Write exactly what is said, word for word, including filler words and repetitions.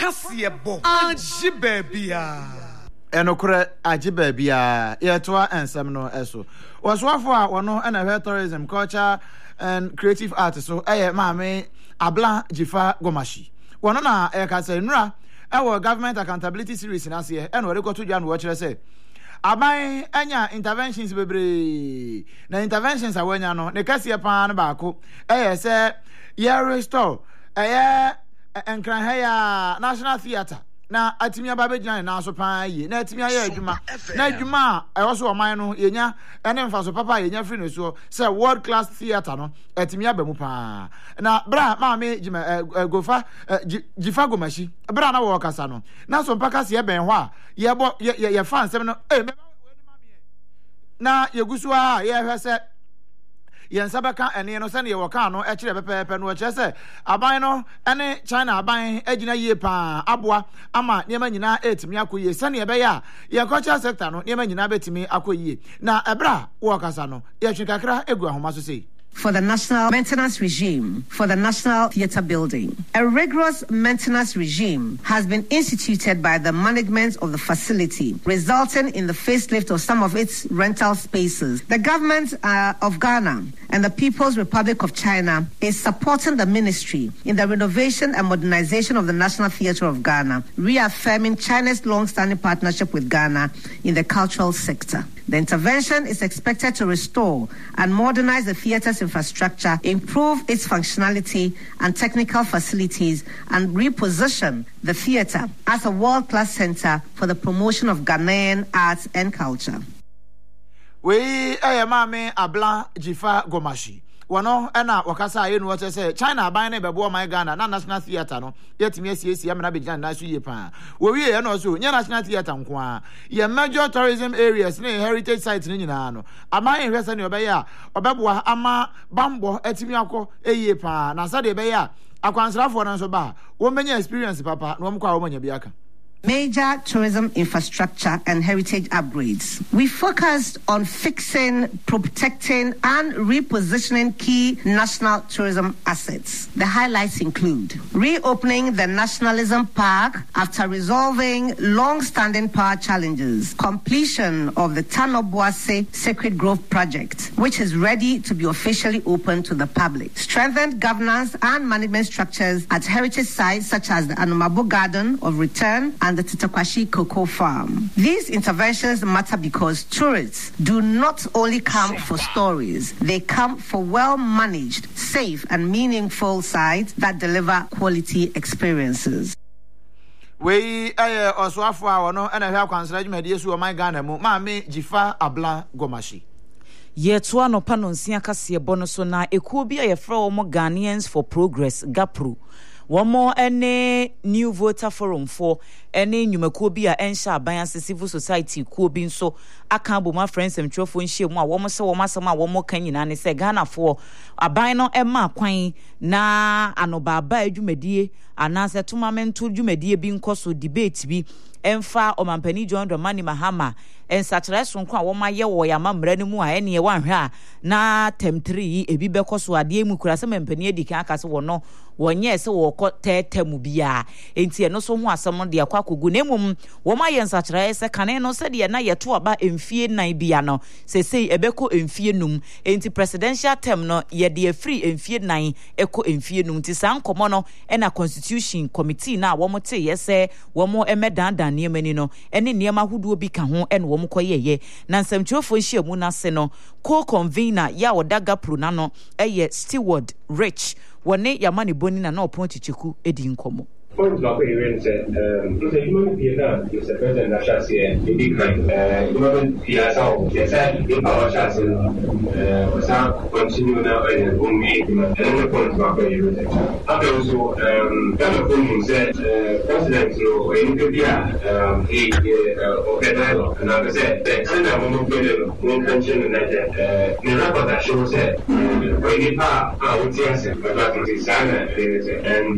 Kasiebo Ajibebia Enokure Ajibebia Yetwa and Semino Eso was Wafwa Wano and a tourism culture and creative artist so eh mame Abla Jifa Gomashi Wanona Ekase Nra our government accountability series in Asia and we go to Jan watch say Abai enya interventions bebre na interventions awanya no ne kase pa na baako eh say ye restore eh enkran ya National Theatre na atimi ababe gina na so pan yi na atimi aye adwuma na adwuma e wo so oman no yenya ene mfa so papa yenya free no so say world class theatre no atimi abamu pa na bra ma me gima gofa jifa gomashi bra na wo kasa no na so mpaka se ben ho a ye bo ye fan sem no eh me na yegusu a ye hwe se yen sabaka ene no se ne ye woka no e kire pepepe no che se aban no ene China aban agina yie pa aboa ama niema nyina etimi akoyie se ne be ya ye culture sector no niema nyina betimi akoyie na ebra wo kasa no ye twekakra egu ahoma so sei. For the national maintenance regime for the National Theatre building. A rigorous maintenance regime has been instituted by the management of the facility, resulting in the facelift of some of its rental spaces. The government uh, of Ghana and the People's Republic of China is supporting the ministry in the renovation and modernization of the National Theatre of Ghana, reaffirming China's long-standing partnership with Ghana in the cultural sector. The intervention is expected to restore and modernize the theatre's infrastructure, improve its functionality and technical facilities, and reposition the theatre as a world-class center for the promotion of Ghanaian arts and culture. We ayamame abla jifa gomashi. Wano ena wakasa aye no say China aban na bebo my Ghana na National Theatre no yetimi asiesie am na be Ghana na so ye pa wo wie ye no so nya National Theatre nko a ye major tourism areas na heritage sites ni nyina no aban hwesa ne obeya obeboa ama bambo atimi akọ eye pa na sa de beya akwansrafo no so ba wo menya experience papa no mkwa wo menya biaka. Major tourism infrastructure and heritage upgrades. We focused on fixing, protecting, and repositioning key national tourism assets. The highlights include reopening the Nationalism Park after resolving long-standing power challenges, completion of the Tanoboase Sacred Grove project, which is ready to be officially open to the public, strengthened governance and management structures at heritage sites such as the Anumabo Garden of Return and the Titakwashi Cocoa Farm. These interventions matter because tourists do not only come for stories, they come for well-managed, safe, and meaningful sites that deliver quality experiences. We eh oswafo no na hwa kwansra dwumade su o man Ghana mu ma me jifa abla gomashi. Yetua no panonsia kase bono so na ekuo bi ayefra wo mo Ghanaians for Progress Gapro. One more any new voter forum for any nyumakuo bi a ensha aban civil society kuo bi nso aka bo my friends and trofo nhie mu a wo mo se wo masama wo mo kan nyina ne se Ghana for aban no e ma kwan na anobaba adwumadie anase tomamento dwumadie bi nkoso debate bi emfa omampani John Dramani Mahama ensachire sonko a wo maye wo ya mamra ne mu a ene ye wanhwe a na tem three ebi bekoso ade mu kura se mampani adika aka se wo no wonye se wo ko tetemu bia enti eno so ho asem de akwa kogu na emum wo maye ensachire se kane no se de na yeto aba emfie nan bia no se sei ebeko emfie num enti presidential term no ye de free emfie nan eko emfie num ti san komo no ena constitution committee na wo mo te yese wo mo emedandan niemani no ene niema huduo bi ka ho ene wo mo koyeye na nsamtwofo nhia mu na se no co-convener ya odaga pro na no eye Steward Rich wone yamane boni na na opon chichiku edi nkomo. Point back even said, um, because human being now is the president of Shasia, in big kind, uh, human being as well, they said, in our Shasia, uh, was not continue now in one meeting, and then the point back even said. After also, um, kind of woman said, uh, president, so in India, um, he, uh, okay, and I said, the China woman put one pension and that, uh, the record that shows that, when he passed, I would say, but that was his son, and